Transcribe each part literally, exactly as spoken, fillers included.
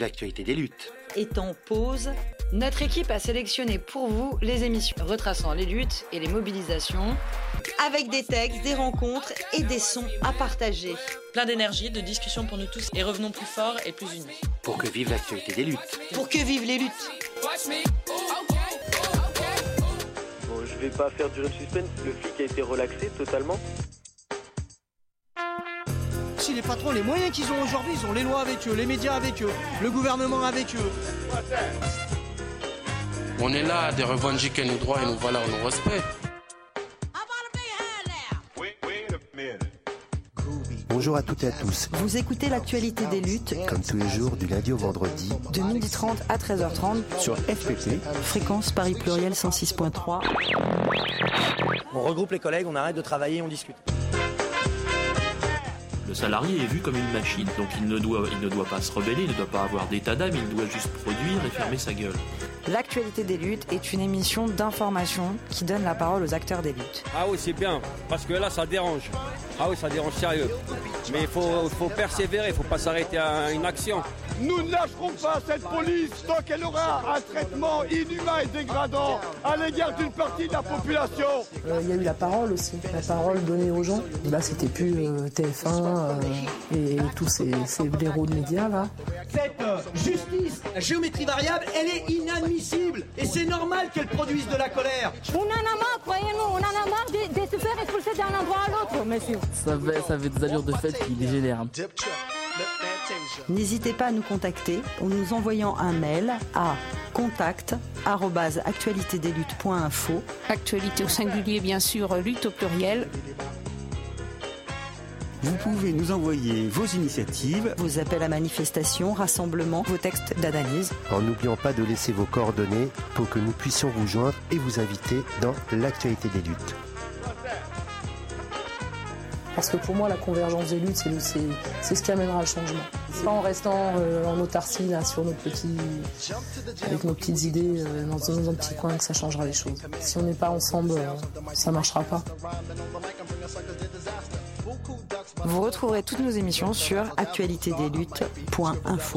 l'actualité des luttes. Est en pause. Notre équipe a sélectionné pour vous les émissions retraçant les luttes et les mobilisations, avec des textes, des rencontres et des sons à partager. Plein d'énergie, de discussion pour nous tous et revenons plus forts et plus unis. Pour que vive l'actualité des luttes. Pour que vivent les luttes. Bon, je vais pas faire durer le suspense, le flic a été relaxé totalement. Si les patrons, les moyens qu'ils ont aujourd'hui, ils ont les lois avec eux, les médias avec eux, le gouvernement avec eux. On est là de revendiquer nos droits et nos valeurs, nos respects. Bonjour à toutes et à tous. Vous écoutez l'actualité des luttes, Comme tous les jours, du lundi au vendredi, de midi trente à treize heures trente, sur F P P. fréquence Paris Pluriel cent six point trois. On regroupe les collègues, on arrête de travailler, on discute. Le salarié est vu comme une machine, donc il ne doit, il ne doit pas se rebeller, il ne doit pas avoir d'état d'âme, il doit juste produire et fermer sa gueule. L'actualité des luttes est une émission d'information qui donne la parole aux acteurs des luttes. Ah oui, c'est bien, parce que là, ça dérange. Ah oui, ça dérange sérieux. Mais il faut, faut persévérer, il ne faut pas s'arrêter à une action. Nous ne lâcherons pas cette police tant qu'elle aura un traitement inhumain et dégradant à l'égard d'une partie de la population. Il euh, y a eu la parole aussi, la parole donnée aux gens. Là, c'était plus euh, T F un euh, et, et tous ces, ces blaireaux de médias là. Cette euh, justice, la géométrie variable, elle est inadmissible. Et c'est normal qu'elle produise de la colère. On en a marre, croyez-nous, on en a marre de, de se faire expulser d'un endroit à l'autre, monsieur. Ça avait, ça avait des allures de fête qui dégénèrent. N'hésitez pas à nous contacter en nous envoyant un mail à contact arobase actualité des luttes point info. Actualité au singulier, bien sûr, lutte au pluriel. Vous pouvez nous envoyer vos initiatives, Vos appels à manifestation, rassemblements, vos textes d'analyse. en n'oubliant pas de laisser vos coordonnées pour que nous puissions vous joindre et vous inviter dans l'actualité des luttes. Parce que pour moi, la convergence des luttes, c'est, le, c'est, c'est ce qui amènera le changement. C'est pas en restant euh, en autarcie là, sur nos petits, avec nos petites idées euh, dans, dans un petit coin que ça changera les choses. Si on n'est pas ensemble, euh, ça marchera pas. Vous retrouverez toutes nos émissions sur actualité des luttes point info.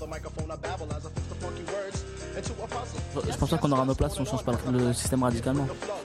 Je pense pas qu'on aura nos places si on change pas le système radicalement.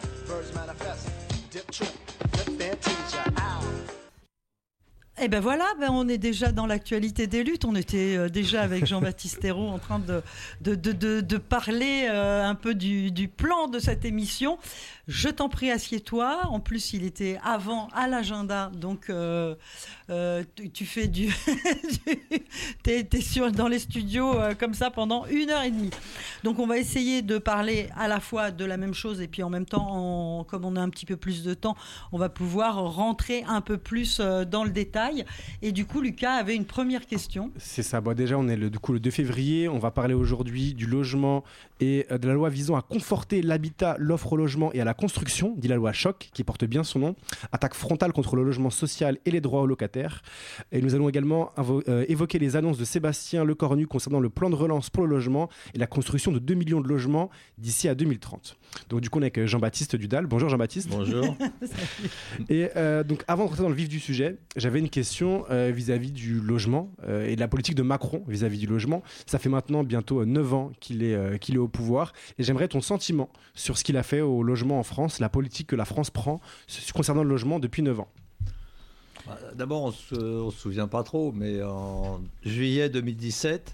Et ben voilà, ben on est déjà dans l'actualité des luttes. On était euh, déjà avec Jean-Baptiste Thérault en train de, de, de, de, de parler euh, un peu du, du plan de cette émission. Je t'en prie, assieds-toi. En plus, il était avant à l'agenda, donc euh, euh, tu, tu fais du... T'es, t'es sur, dans les studios euh, comme ça pendant une heure et demie. Donc on va essayer de parler à la fois de la même chose et puis en même temps, en, comme on a un petit peu plus de temps, on va pouvoir rentrer un peu plus euh, dans le détail. Et du coup, Lucas avait une première question. C'est ça. Bon, déjà, on est le, du coup, le deux février. On va parler aujourd'hui du logement et euh, de la loi visant à conforter l'habitat, l'offre au logement et à la construction, dit la loi Choc, qui porte bien son nom. Attaque frontale contre le logement social et les droits aux locataires. Et nous allons également invo- euh, évoquer les annonces de Sébastien Lecornu concernant le plan de relance pour le logement et la construction de deux millions de logements d'ici à deux mille trente. Donc du coup, on est avec Jean-Baptiste Dudal. Bonjour Jean-Baptiste. Bonjour. Et euh, donc avant de rentrer dans le vif du sujet, j'avais une question euh, vis-à-vis du logement euh, et de la politique de Macron vis-à-vis du logement. Ça fait maintenant bientôt euh, neuf ans qu'il est, euh, qu'il est au pouvoir et j'aimerais ton sentiment sur ce qu'il a fait au logement en France, la politique que la France prend concernant le logement depuis neuf ans. D'abord, on ne se, se souvient pas trop, mais en juillet deux mille dix-sept,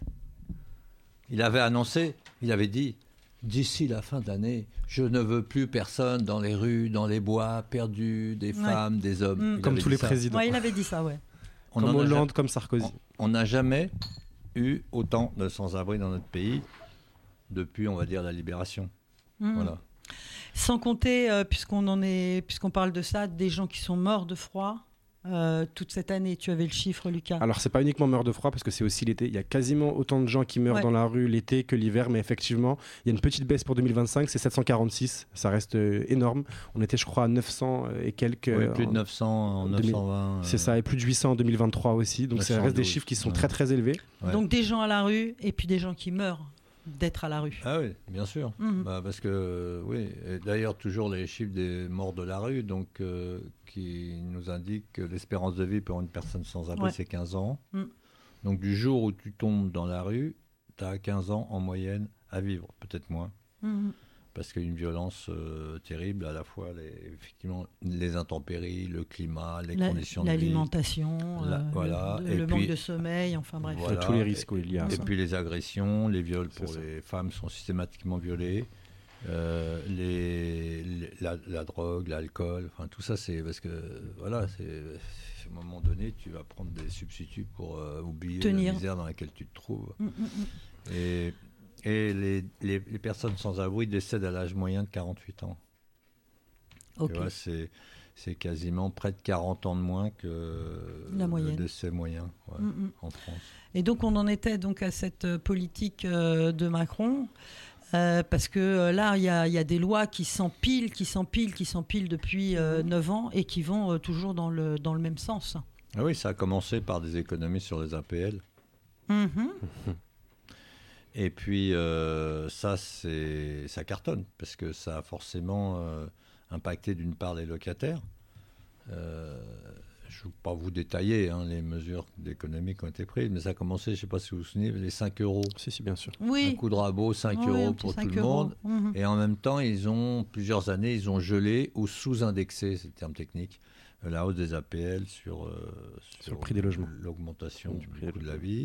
il avait annoncé, il avait dit, d'ici la fin d'année, je ne veux plus personne dans les rues, dans les bois, perdus, des Ouais. femmes, des hommes. Mmh. Comme tous les ça. présidents. Ouais, il avait dit ça, ouais. On comme en a Hollande, ja- comme Sarkozy. On n'a jamais eu autant de sans-abri dans notre pays depuis, on va dire, la libération. Mmh. Voilà. Sans compter, euh, puisqu'on en est, puisqu'on parle de ça, des gens qui sont morts de froid euh, toute cette année. Tu avais le chiffre, Lucas. Alors c'est pas uniquement meurtre de froid parce que c'est aussi l'été. Il y a quasiment autant de gens qui meurent Ouais. dans la rue l'été que l'hiver, mais effectivement, il y a une petite baisse pour deux mille vingt-cinq, c'est sept cent quarante-six. Ça reste euh, énorme. On était, je crois, à neuf cents et quelques. Oui, euh, plus de neuf cents en deux mille neuf cent vingt. C'est ça, et plus de huit cents en deux mille vingt-trois aussi. Donc ça reste des chiffres qui sont ouais. très très élevés. Ouais. Donc des gens à la rue et puis des gens qui meurent d'être à la rue. Ah oui, bien sûr. Mhm. Bah, parce que, oui, et d'ailleurs, toujours les chiffres des morts de la rue, donc, euh, qui nous indiquent que l'espérance de vie pour une personne sans abri, Ouais. c'est quinze ans. Mhm. Donc, du jour où tu tombes dans la rue, tu as quinze ans en moyenne à vivre, peut-être moins. Mmh. Parce qu'il y a une violence euh, terrible, à la fois les, effectivement, les intempéries, le climat, les La, conditions de vie. L'alimentation, La, euh, voilà. le, et le puis, manque de sommeil, enfin bref. Voilà. Tous les risques qu'il y a. Et puis les agressions, les viols pour C'est les ça. femmes sont systématiquement violés. Euh, les, les, la, la drogue, l'alcool, enfin tout ça, c'est parce que voilà, c'est, c'est, à un moment donné, tu vas prendre des substituts pour euh, oublier Tenir. la misère dans laquelle tu te trouves. Mmh, mmh. Et, et les, les, les personnes sans abri décèdent à l'âge moyen de quarante-huit ans. Okay. Tu vois, c'est, c'est quasiment près de quarante ans de moins que la moyenne. Le décès moyen ouais, mmh. en France. Et donc on en était donc à cette politique euh, de Macron. Euh, parce que euh, là, il y, y a des lois qui s'empilent, qui s'empilent, qui s'empilent depuis euh, neuf ans et qui vont euh, toujours dans le, dans le même sens. Ah oui, ça a commencé par des économies sur les A P L. Mm-hmm. Et puis, euh, ça, c'est, ça cartonne, parce que ça a forcément euh, impacté d'une part les locataires. Euh, je ne vais pas vous détailler hein, les mesures d'économie qui ont été prises, mais ça a commencé, je ne sais pas si vous vous souvenez, les cinq euros. Si, si, bien sûr. Oui. Un coup de rabot, cinq oui, euros pour tout le monde. Mmh. Et en même temps, ils ont, plusieurs années, ils ont gelé ou sous-indexé, c'est le terme technique, la hausse des A P L sur, euh, sur, sur le prix des logements. L'augmentation du prix de la vie.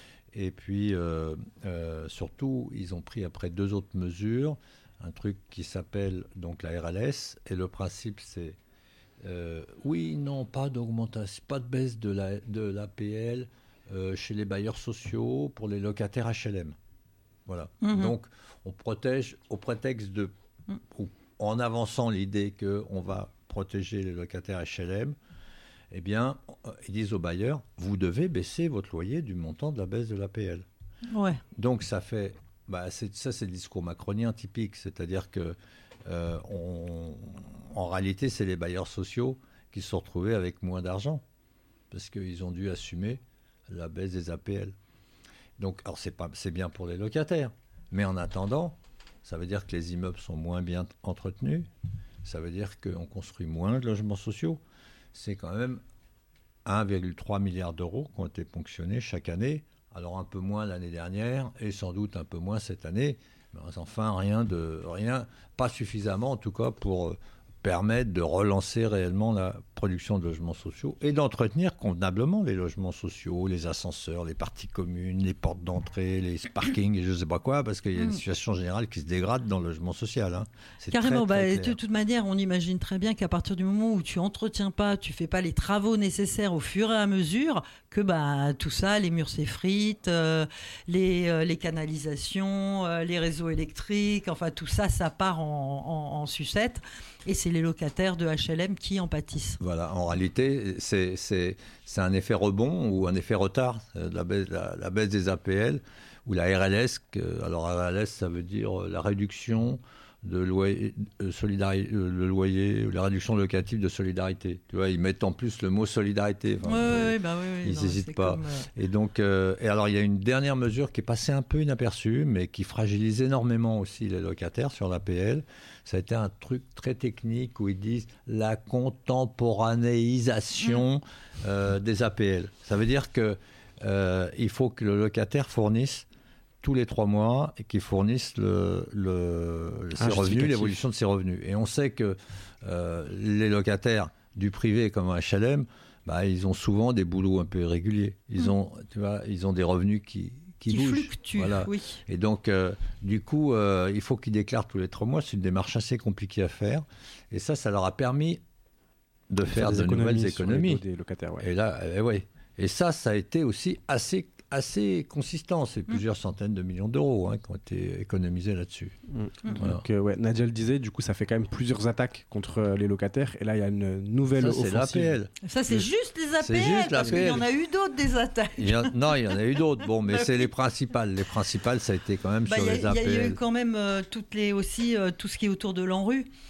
Et puis, euh, euh, surtout, ils ont pris après deux autres mesures, un truc qui s'appelle donc la R L S, et le principe, c'est Euh, oui, non, pas d'augmentation, pas de baisse de la, de l'A P L euh, chez les bailleurs sociaux pour les locataires H L M. Voilà. Mmh. Donc, on protège au prétexte de, mmh. ou, en avançant l'idée qu'on va protéger les locataires H L M, eh bien, ils disent aux bailleurs, vous devez baisser votre loyer du montant de la baisse de l'A P L. Ouais. Donc, ça fait, bah, c'est, ça, c'est le discours macronien typique, c'est-à-dire que Euh, on, en réalité, c'est les bailleurs sociaux qui se sont retrouvés avec moins d'argent parce qu'ils ont dû assumer la baisse des A P L. Donc, alors c'est pas, c'est bien pour les locataires, mais en attendant, ça veut dire que les immeubles sont moins bien entretenus, ça veut dire qu'on construit moins de logements sociaux. C'est quand même un virgule trois milliard d'euros qui ont été ponctionnés chaque année, alors un peu moins l'année dernière et sans doute un peu moins cette année. Mais enfin, rien de rien, pas suffisamment en tout cas pour euh, permettre de relancer réellement la production de logements sociaux et d'entretenir convenablement les logements sociaux, les ascenseurs, les parties communes, les portes d'entrée, les parkings et je ne sais pas quoi, parce qu'il y a une mmh. situation générale qui se dégrade dans le logement social. Hein. C'est Carrément, très, très bah, de toute manière, on imagine très bien qu'à partir du moment où tu entretiens pas, tu fais pas les travaux nécessaires au fur et à mesure, que bah, tout ça, les murs s'effritent, euh, les, euh, les canalisations, euh, les réseaux électriques, enfin tout ça, ça part en, en, en sucette. Et c'est les locataires de H L M qui en pâtissent. Voilà, en réalité, c'est, c'est, c'est un effet rebond ou un effet retard, la baisse, la, la baisse des A P L ou la R L S. Que, alors, R L S, ça veut dire la réduction de loyer, de solidarité, le loyer, la réduction locative de solidarité. Tu vois, ils mettent en plus le mot solidarité. Enfin, oui, euh, oui, bah oui, oui, ils n'hésitent pas. Comme, euh... Et donc, euh, et alors, il y a une dernière mesure qui est passée un peu inaperçue, mais qui fragilise énormément aussi les locataires sur l'A P L. Ça a été un truc très technique où ils disent la contemporanéisation mmh. euh, des A P L. Ça veut dire que euh, il faut que le locataire fournisse tous les trois mois et qu'il fournisse le, le, ses revenus, l'évolution de ses revenus. Et on sait que euh, les locataires du privé comme un H L M, bah, ils ont souvent des boulots un peu irréguliers. Ils, mmh. ont, tu vois, ils ont des revenus qui, qui, qui bougent. Fluctuent, voilà. Oui. Et donc, euh, du coup, euh, il faut qu'ils déclarent tous les trois mois. C'est une démarche assez compliquée à faire. Et ça, ça leur a permis de, de faire, faire de nouvelles économies. Des locataires, ouais. Et là, euh, ouais. Et ça, ça a été aussi assez assez consistant, c'est plusieurs mmh. centaines de millions d'euros hein, qui ont été économisés là-dessus. Mmh. Voilà. Donc, euh, ouais, Nadia le disait, du coup, ça fait quand même plusieurs attaques contre euh, les locataires, et là, il y a une nouvelle ça, offensive. C'est l'A P L. Ça, c'est le... juste les A P L, juste parce qu'il y en a eu d'autres des attaques. Il y a... Non, il y en a eu d'autres, bon, mais c'est les principales. Les principales, ça a été quand même bah, sur a, les A P L. Il y a eu quand même euh, toutes les, aussi euh, tout ce qui est autour de l'ANRU,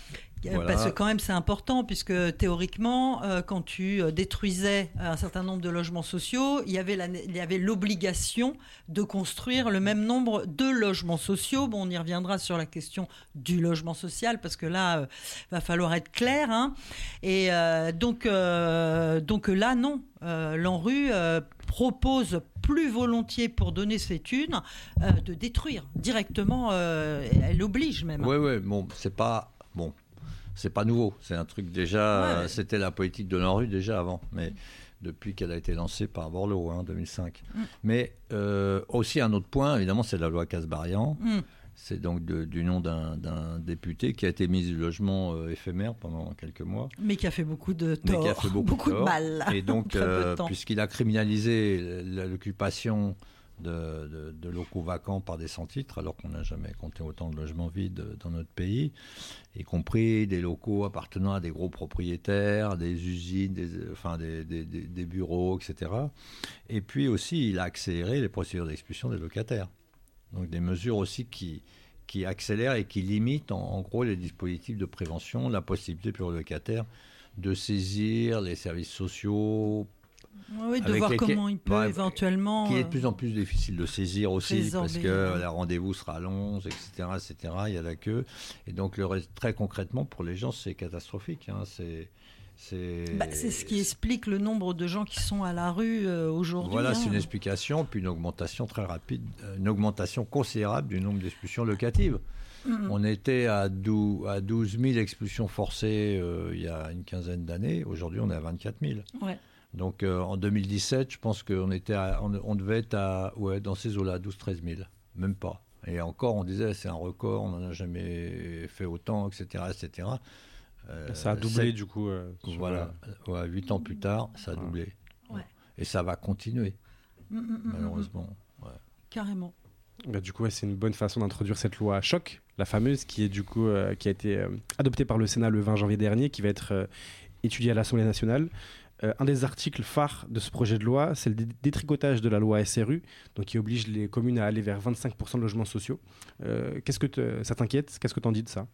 Voilà. Parce que quand même c'est important, puisque théoriquement, euh, quand tu détruisais un certain nombre de logements sociaux, il y avait la, il y avait l'obligation de construire le même nombre de logements sociaux. Bon, on y reviendra sur la question du logement social, parce que là, euh, va falloir être clair. Hein. Et euh, donc, euh, donc là, non. Euh, l'ANRU euh, propose plus volontiers, pour donner ses thunes, euh, de détruire directement. Euh, elle oblige même. Oui, oui. Bon, c'est pas bon. C'est pas nouveau, c'est un truc déjà, ouais. C'était la politique de l'ANRU déjà avant, mais depuis qu'elle a été lancée par Borloo en hein, deux mille cinq. Mm. Mais euh, aussi un autre point, évidemment, c'est la loi Kasbarian. Mm. C'est donc de, du nom d'un, d'un député qui a été mis du logement euh, éphémère pendant quelques mois. Mais qui a fait beaucoup de tort, mais qui a fait beaucoup, beaucoup de, de mal. Et donc, euh, puisqu'il a criminalisé l'occupation De, de, de locaux vacants par des sans-titres, alors qu'on n'a jamais compté autant de logements vides dans notre pays, y compris des locaux appartenant à des gros propriétaires, des usines, des, enfin des, des, des, des bureaux, et cetera. Et puis aussi, il a accéléré les procédures d'expulsion des locataires. Donc des mesures aussi qui, qui accélèrent et qui limitent en, en gros les dispositifs de prévention, la possibilité pour le locataire de saisir les services sociaux. Oui, de voir comment il peut ouais, éventuellement... Qui est de plus en plus difficile de saisir aussi, parce que le rendez-vous sera long, et cetera, et cetera. Il y a la queue. Et donc, le, très concrètement, pour les gens, c'est catastrophique. Hein. C'est, c'est... Bah, c'est ce qui explique le nombre de gens qui sont à la rue euh, aujourd'hui. Voilà, hein. C'est une explication, puis une augmentation très rapide, une augmentation considérable du nombre d'expulsions locatives. Mm-hmm. On était à douze mille expulsions forcées euh, il y a une quinzaine d'années. Aujourd'hui, on est à vingt-quatre mille. Ouais. Donc euh, en deux mille dix-sept, je pense qu'on était à, on, on devait être à, ouais, dans ces eaux-là, douze à treize mille, même pas. Et encore, on disait c'est un record, on n'en a jamais fait autant, et cetera, et cetera. Euh, ça a doublé sept, du coup. Euh, voilà, ouais, huit ans plus tard, ça a doublé. Ouais. Et ça va continuer, mmh, mmh, malheureusement. Mmh. Ouais. Carrément. Bah, du coup, ouais, c'est une bonne façon d'introduire cette loi choc, la fameuse, qui est du coup euh, qui a été euh, adoptée par le Sénat le vingt janvier dernier, qui va être euh, étudiée à l'Assemblée nationale. Euh, un des articles phares de ce projet de loi, c'est le dé- détricotage de la loi S R U, donc qui oblige les communes à aller vers vingt-cinq pour cent de logements sociaux. Euh, qu'est-ce que te, ça t'inquiète ? Qu'est-ce que t'en dis de ça ?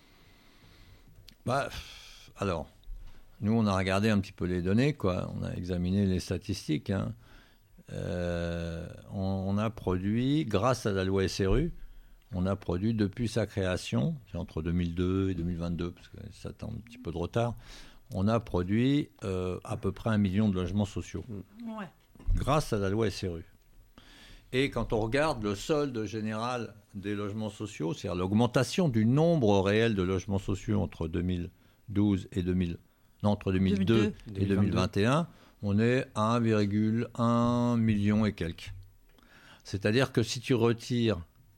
Bah, alors, nous, on a regardé un petit peu les données, quoi. On a examiné les statistiques. Hein. Euh, on, on a produit, grâce à la loi S R U, on a produit depuis sa création, c'est entre deux mille deux et deux mille vingt-deux, parce que ça attend un petit peu de retard, on a produit euh, à peu près un million de logements sociaux. Ouais. Grâce à la loi S R U. Et quand on regarde le solde général des logements sociaux, c'est-à-dire l'augmentation du nombre réel de logements sociaux entre deux mille douze et deux mille, non, entre deux mille deux et deux mille vingt et un, on est à un virgule un million et quelques. C'est-à-dire que si tu retires,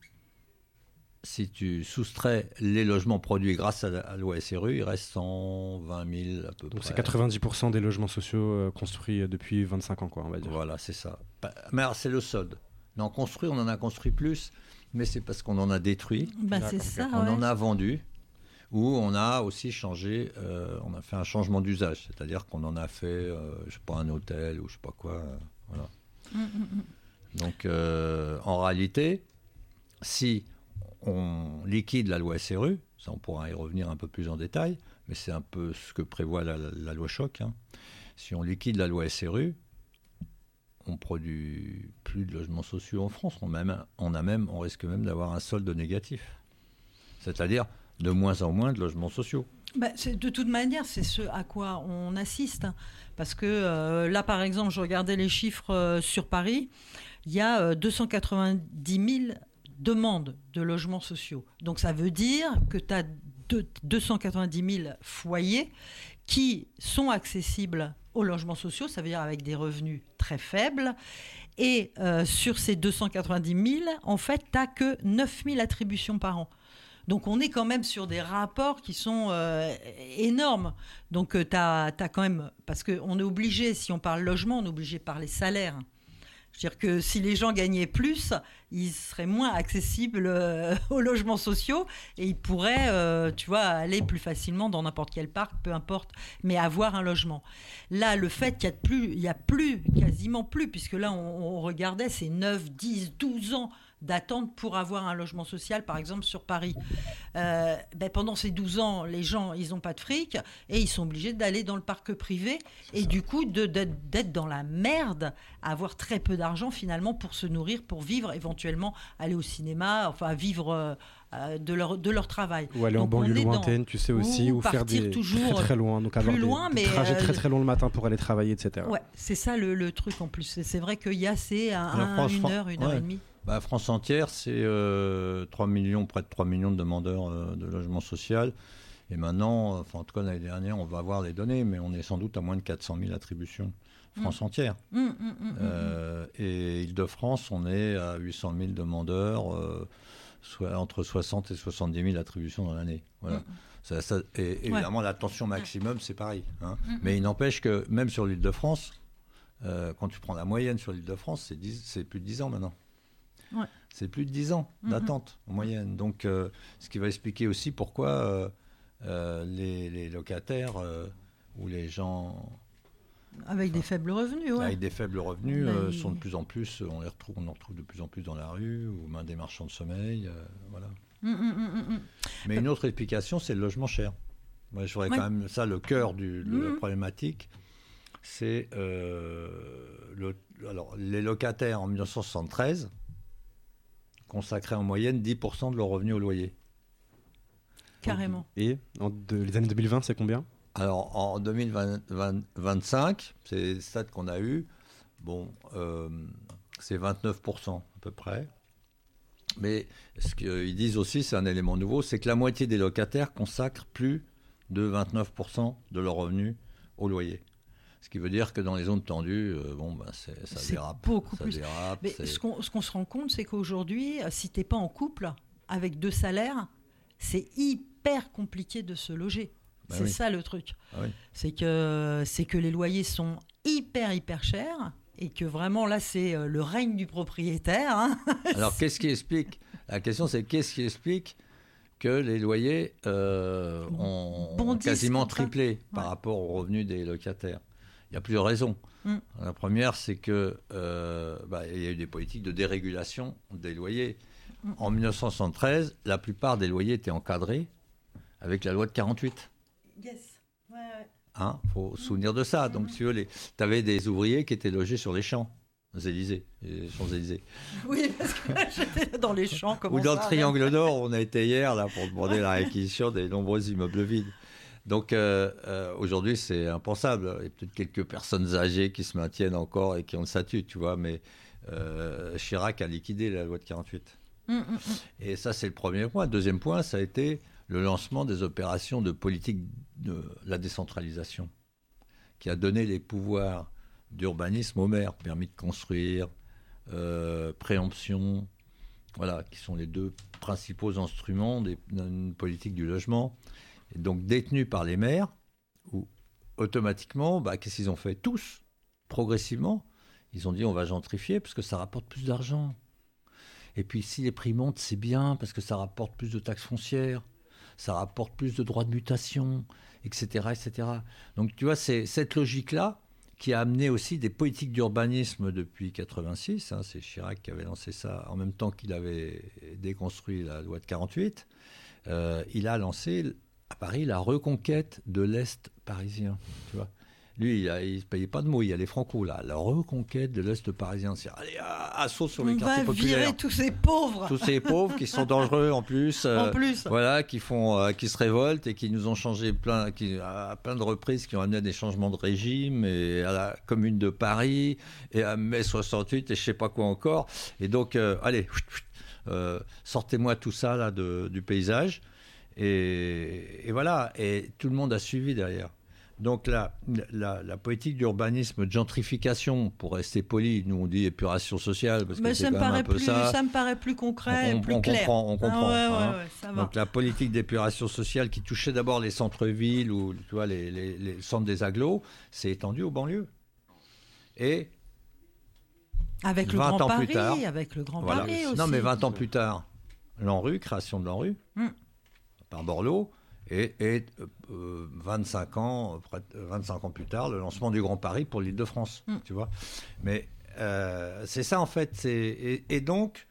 si tu soustrais les logements produits grâce à la loi S R U, il reste cent vingt mille à peu Donc près. c'est quatre-vingt-dix pour cent des logements sociaux construits depuis vingt-cinq ans, quoi, on va dire. Voilà, c'est ça. Mais alors, c'est le solde. Non, construit, on en a construit plus, mais c'est parce qu'on en a détruit. Bah, c'est ça, on ouais. en a vendu, ou on a aussi changé, euh, on a fait un changement d'usage, c'est-à-dire qu'on en a fait, euh, je sais pas, un hôtel ou je sais pas quoi. Euh, voilà. Mmh, mmh. Donc, euh, en réalité, si on liquide la loi S R U, ça on pourra y revenir un peu plus en détail, mais c'est un peu ce que prévoit la, la, la loi choc. Hein. Si on liquide la loi S R U, on produit plus de logements sociaux en France. On, même, on, a même, on risque même d'avoir un solde négatif. C'est-à-dire de moins en moins de logements sociaux. Bah, c'est, de toute manière, c'est ce à quoi on assiste. Parce que euh, là, par exemple, je regardais les chiffres euh, sur Paris. Il y a euh, deux cent quatre-vingt-dix mille demandes de logements sociaux. Donc ça veut dire que tu as deux cent quatre-vingt-dix mille foyers qui sont accessibles aux logements sociaux, ça veut dire avec des revenus très faibles. Et euh, sur ces deux cent quatre-vingt-dix mille, en fait, tu n'as que neuf mille attributions par an. Donc on est quand même sur des rapports qui sont euh, énormes. Donc euh, tu as quand même... Parce qu'on est obligé, si on parle logement, on est obligé de parler salaire. C'est-à-dire que si les gens gagnaient plus, ils seraient moins accessibles euh, aux logements sociaux et ils pourraient, euh, tu vois, aller plus facilement dans n'importe quel parc, peu importe, mais avoir un logement. Là, le fait qu'il y a plus, il y a plus, quasiment plus, puisque là, on, on regardait, c'est neuf, dix, douze ans d'attente pour avoir un logement social, par exemple sur Paris. Euh, ben pendant ces douze ans, les gens, ils n'ont pas de fric et ils sont obligés d'aller dans le parc privé et du coup de, de, d'être dans la merde, avoir très peu d'argent finalement pour se nourrir, pour vivre, éventuellement aller au cinéma, enfin vivre euh, de, leur, de leur travail. Ou aller Donc, en banlieue lointaine, dans, tu sais aussi, ou, ou faire des très très loin, donc avoir plus des, loin, des mais trajets euh, très très longs le matin pour aller travailler, et cetera. Ouais, c'est ça le, le truc en plus. C'est, c'est vrai qu'il y a c'est un, un, France, une heure, une ouais. heure et demie. Bah, France entière, c'est euh, trois millions, près de trois millions de demandeurs euh, de logement social. Et maintenant, enfin, en tout cas l'année dernière, on va avoir les données, mais on est sans doute à moins de quatre cent mille attributions. France mmh. entière. Mmh, mmh, mmh, euh, et Île-de-France, on est à huit cent mille demandeurs, euh, soit entre soixante et soixante-dix mille attributions dans l'année. Voilà. Mmh. Ça, ça, et évidemment, ouais. la tension maximum, c'est pareil. Hein. Mmh. Mais il n'empêche que même sur l'Île-de-France, euh, quand tu prends la moyenne sur l'Île-de-France, c'est, dix, c'est plus de dix ans maintenant. Ouais. C'est plus de dix ans d'attente mmh. en moyenne. Donc, euh, ce qui va expliquer aussi pourquoi euh, euh, les, les locataires euh, ou les gens... Avec enfin, des faibles revenus, ouais. Avec des faibles revenus, euh, sont de plus en plus, on les retrouve, on en retrouve de plus en plus dans la rue, ou main des marchands de sommeil, euh, voilà. Mmh, mmh, mmh. Mais une autre explication, c'est le logement cher. Moi, je voudrais ouais. quand même ça, le cœur du, de mmh. la problématique, c'est euh, le, alors, les locataires en dix-neuf cent soixante-treize consacraient en moyenne dix pour cent de leur revenu au loyer. Carrément. Et en de, les années deux mille vingt, c'est combien ? Alors, en deux mille vingt-cinq, c'est les stats qu'on a eu, bon, euh, c'est vingt-neuf pour cent à peu près. Mais ce qu'ils disent aussi, c'est un élément nouveau, c'est que la moitié des locataires consacrent plus de vingt-neuf pour cent de leurs revenus au loyer. Ce qui veut dire que dans les zones tendues, euh, bon, ben c'est, ça c'est dérape. beaucoup ça plus. Dérape, Mais ce qu'on, ce qu'on se rend compte, c'est qu'aujourd'hui, si tu n'es pas en couple avec deux salaires, c'est hyper compliqué de se loger. Ben c'est oui. ça le truc. Ah oui. C'est que, c'est que les loyers sont hyper, hyper chers et que vraiment, là, c'est le règne du propriétaire. Hein. Alors, qu'est-ce qui explique ? La question, c'est qu'est-ce qui explique que les loyers euh, ont Bondissent quasiment triplé ouais. par rapport aux revenus des locataires ? Il y a plusieurs raisons. Mm. La première, c'est que euh, bah, il y a eu des politiques de dérégulation des loyers. Mm. En dix-neuf cent soixante-treize, la plupart des loyers étaient encadrés avec la loi de quarante-huit. Yes. Ouais, ouais. Hein, faut se souvenir de ça. Donc, si tu veux, les... tu avais des ouvriers qui étaient logés sur les champs, les Élysées, les Champs-Élysées. Oui, parce que là, j'étais dans les champs. Ou dans ça, le Triangle même. Nord, on a été hier là pour demander la réquisition des nombreux immeubles vides. Donc, euh, euh, aujourd'hui, c'est impensable. Il y a peut-être quelques personnes âgées qui se maintiennent encore et qui ont le statut, tu vois, mais euh, Chirac a liquidé la loi de quarante-huit. Mmh, mmh, mmh. Et ça, c'est le premier point. Le deuxième point, ça a été le lancement des opérations de politique de la décentralisation, qui a donné les pouvoirs d'urbanisme aux maires, permis de construire, euh, préemption, voilà, qui sont les deux principaux instruments d'une politique du logement. Et donc détenus par les maires, où automatiquement, bah, qu'est-ce qu'ils ont fait ? Tous, progressivement, ils ont dit on va gentrifier parce que ça rapporte plus d'argent. Et puis si les prix montent, c'est bien parce que ça rapporte plus de taxes foncières, ça rapporte plus de droits de mutation, et cetera, et cetera. Donc tu vois, c'est cette logique-là qui a amené aussi des politiques d'urbanisme depuis quatre-vingt-six. Hein, c'est Chirac qui avait lancé ça en même temps qu'il avait déconstruit la loi de quarante-huit. Euh, il a lancé à Paris la reconquête de l'Est parisien, tu vois. Lui, il ne payait pas de mots, il y a les Franco, là. La reconquête de l'Est parisien. C'est allez, assaut sur les On quartiers va populaires. Virer tous ces pauvres. Tous ces pauvres qui sont dangereux en plus. Euh, en plus. Voilà, qui, font, euh, qui se révoltent et qui nous ont changé plein, qui, à plein de reprises, qui ont amené à des changements de régime, et à la Commune de Paris, et à mai soixante-huit, et je ne sais pas quoi encore. Et donc, euh, allez, euh, sortez-moi tout ça là, de, du paysage. Et, et voilà, et tout le monde a suivi derrière. Donc la, la, la politique d'urbanisme, de gentrification, pour rester poli, nous on dit épuration sociale, parce Mais que ça c'est me quand même un peu plus, ça. Ça me paraît plus concret, on, plus on clair. Comprend, on comprend. Ah ouais, hein. ouais, ouais, ça va. Donc la politique d'épuration sociale qui touchait d'abord les centres-villes ou tu vois, les, les, les centres des agglos, s'est étendue aux banlieues. Et avec le Grand Paris, tard, avec le Grand voilà. Paris aussi. Non mais vingt ans plus tard, l'ANRU, création de l'ANRU, mm. par Borloo, et, et euh, vingt-cinq ans, près de vingt-cinq ans plus tard, le lancement du Grand Paris pour l'Île-de-France, mm. tu vois. Mais euh, c'est ça en fait, c'est, et, et donc,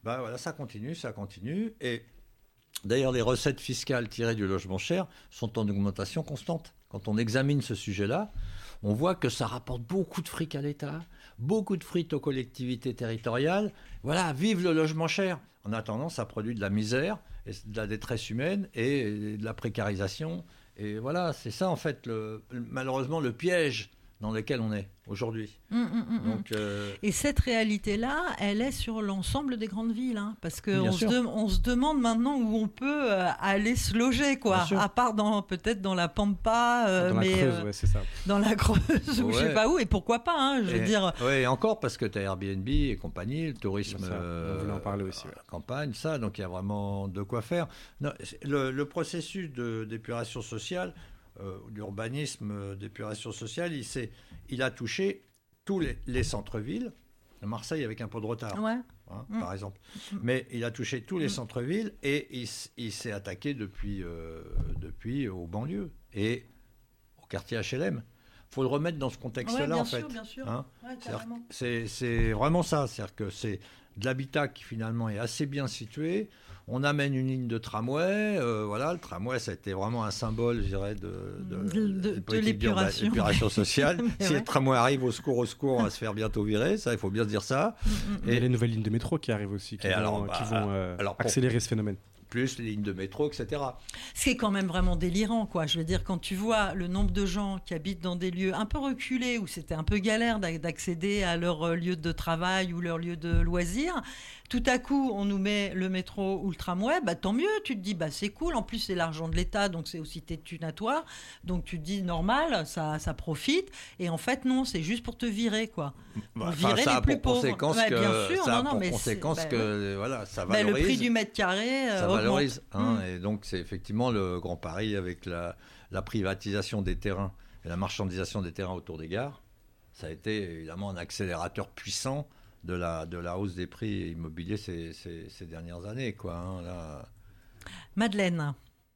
bah voilà, ça continue, ça continue. Et d'ailleurs, les recettes fiscales tirées du logement cher sont en augmentation constante. Quand on examine ce sujet-là, on voit que ça rapporte beaucoup de fric à l'État, beaucoup de fric aux collectivités territoriales. Voilà, vive le logement cher. En attendant, ça produit de la misère, et de la détresse humaine et de la précarisation. Et voilà, c'est ça en fait, le, malheureusement, le piège dans lequel on est aujourd'hui. Mmh, mmh, Donc, euh... Et cette réalité-là, elle est sur l'ensemble des grandes villes, hein, parce qu'on se, de, on se demande maintenant où on peut euh, aller se loger, quoi, à part dans, peut-être dans la Pampa, euh, dans mais la Creuse, euh, ouais, c'est ça. Dans la Creuse, ou ouais. je sais pas où, et pourquoi pas, hein, je et, veux dire. Oui, encore parce que tu as Airbnb et compagnie, le tourisme, euh, on voulait en parler aussi, ouais. campagne, ça, donc il y a vraiment de quoi faire. Non, le, le processus de, d'épuration sociale, Euh, l'urbanisme euh, d'épuration sociale, il, il a touché tous les, les centres-villes, Marseille avec un peu de retard, ouais. hein, mmh. par exemple, mais il a touché tous les mmh. centres-villes et il, il s'est attaqué depuis, euh, depuis aux banlieues et au quartier H L M. Il faut le remettre dans ce contexte-là, ouais, en fait. Sûr, bien sûr. Hein ouais, c'est, c'est vraiment ça, c'est-à-dire que c'est de l'habitat qui finalement est assez bien situé. On amène une ligne de tramway, euh, voilà, le tramway, ça a été vraiment un symbole, je dirais, de, de, de, de, de l'épuration. l'épuration sociale. Si ouais. le tramway arrive, au secours, au secours, on va se faire bientôt virer, ça, il faut bien se dire ça. Et, et les nouvelles lignes de métro qui arrivent aussi, qui vont, alors, bah, qui vont euh, alors, accélérer pour, ce phénomène. Plus les lignes de métro, et cetera. Ce qui est quand même vraiment délirant, quoi. Je veux dire, quand tu vois le nombre de gens qui habitent dans des lieux un peu reculés, où c'était un peu galère d'accéder à leur lieu de travail ou leur lieu de loisir, tout à coup, on nous met le métro ou le tramway, bah, tant mieux, tu te dis, bah, c'est cool, en plus c'est l'argent de l'État, donc c'est aussi tes thunes à toi, donc tu te dis, normal, ça, ça profite, et en fait, non, c'est juste pour te virer, quoi. Pour bah, virer ça les a plus pour pauvres. conséquence Ouais, que, bien sûr, ça a non, non, pour mais conséquence bah, que ouais. voilà, ça bah, valorise. le prix du mètre carré euh, ça valorise, hein, mmh. et donc c'est effectivement le grand pari avec la, la privatisation des terrains et la marchandisation des terrains autour des gares. Ça a été évidemment un accélérateur puissant de la, de la hausse des prix immobiliers ces, ces, ces dernières années, quoi, hein, là. Madeleine.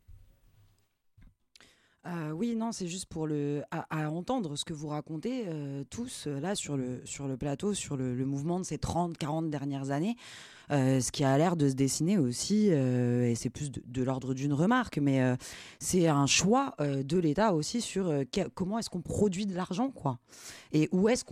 Euh, oui, non, c'est juste pour le à, à entendre ce que vous racontez euh, tous euh, là sur le sur le plateau, sur le, le mouvement de ces trente quarante dernières années, euh, ce qui a l'air de se dessiner aussi, euh, et c'est plus de, de l'ordre d'une remarque, mais euh, c'est un choix euh, de l'État aussi sur euh, que, comment est-ce qu'on produit de l'argent, quoi, et où est-ce qu'on